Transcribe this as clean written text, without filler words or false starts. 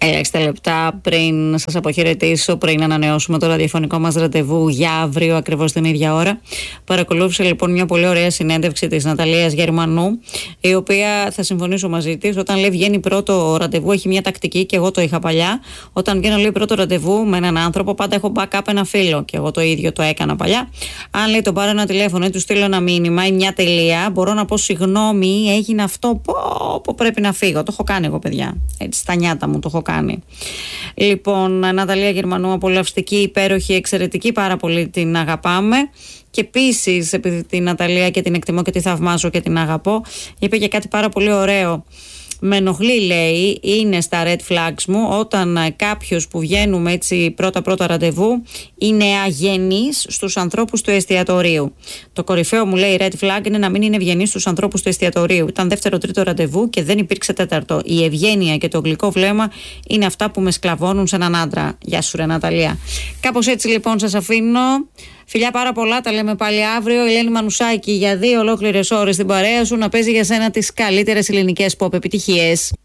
Ελάχιστα λεπτά πριν σας αποχαιρετήσω, πριν ανανεώσουμε το ραδιοφωνικό μας ραντεβού για αύριο ακριβώς την ίδια ώρα, παρακολούθησα λοιπόν μια πολύ ωραία συνέντευξη της Ναταλίας Γερμανού, η οποία θα συμφωνήσω μαζί της. Όταν λέει βγαίνει πρώτο ραντεβού, έχει μια τακτική και εγώ το είχα παλιά. Όταν βγαίνω λέει πρώτο ραντεβού με έναν άνθρωπο, πάντα έχω backup ένα φίλο και εγώ το ίδιο το έκανα παλιά. Αν λέει τον πάρω ένα τηλέφωνο ή του στείλω ένα μήνυμα ή μια τελεία, μπορώ να πω συγγνώμη, έγινε αυτό, πω πρέπει να φύγω. Το έχω κάνει εγώ, παιδιά. Έτσι, στα νιάτα μου το έχω κάνει. Λοιπόν, Ναταλία Γερμανού, απολαυστική, υπέροχη, εξαιρετική, πάρα πολύ την αγαπάμε. Και επίσης, επειδή την Ναταλία και την εκτιμώ και τη θαυμάζω και την αγαπώ, είπε και κάτι πάρα πολύ ωραίο. Με ενοχλεί, λέει, είναι στα red flags μου όταν κάποιος που βγαίνουμε έτσι πρώτα ραντεβού είναι αγενής στους ανθρώπους του εστιατορίου. Το κορυφαίο μου, λέει, red flag είναι να μην είναι ευγενής στους ανθρώπους του εστιατορίου. Ήταν δεύτερο-τρίτο ραντεβού και δεν υπήρξε τέταρτο. Η ευγένεια και το γλυκό βλέμμα είναι αυτά που με σκλαβώνουν σε έναν άντρα. Γεια σου, ρε Ναταλία. Κάπως έτσι λοιπόν σας αφήνω. Φιλιά πάρα πολλά, τα λέμε πάλι αύριο. Η Ελένη Μανουσάκη για 2 ολόκληρες ώρες στην παρέα σου να παίζει για σένα τις καλύτερες ελληνικές pop επιτυχίες.